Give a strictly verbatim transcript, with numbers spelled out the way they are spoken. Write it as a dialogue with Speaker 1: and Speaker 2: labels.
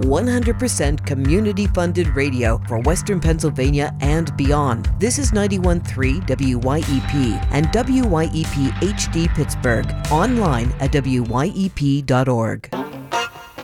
Speaker 1: one hundred percent community-funded radio for Western Pennsylvania and beyond. This is ninety-one point three W Y E P and W Y E P H D Pittsburgh. Online at W Y E P dot org.